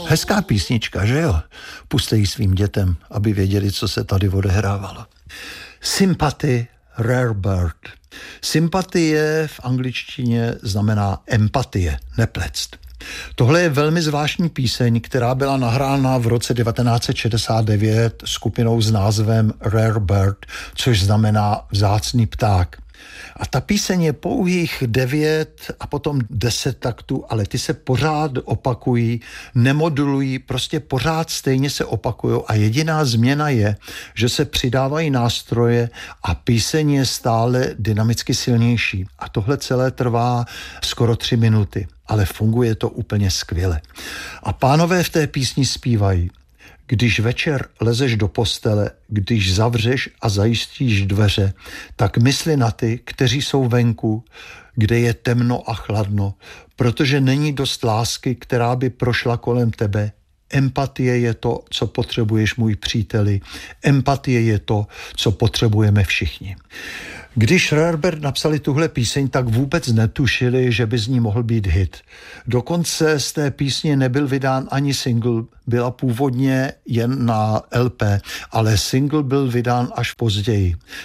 Hezká písnička, že jo? Puste ji svým dětem, aby věděli, co se tady odehrávalo. Sympathy, Rare Bird. Sympatie v angličtině znamená empatie, nepletst. Tohle je velmi zvláštní píseň, která byla nahrána v roce 1969 skupinou s názvem Rare Bird, což znamená vzácný pták. A ta píseň je pouhých 9 a potom 10 taktů, ale ty se pořád opakují, nemodulují, prostě pořád stejně se opakují a jediná změna je, že se přidávají nástroje a píseň je stále dynamicky silnější. A tohle celé trvá skoro 3 minuty, ale funguje to úplně skvěle. A pánové v té písni zpívají: když večer lezeš do postele, když zavřeš a zajistíš dveře, tak mysli na ty, kteří jsou venku, kde je temno a chladno, protože není dost lásky, která by prošla kolem tebe. Empatie je to, co potřebuješ, můj příteli. Empatie je to, co potřebujeme všichni. Když Rare Bird napsali tuhle píseň, tak vůbec netušili, že by z ní mohl být hit. Dokonce z té písně nebyl vydán ani single, byla původně jen na LP, ale single byl vydán až později.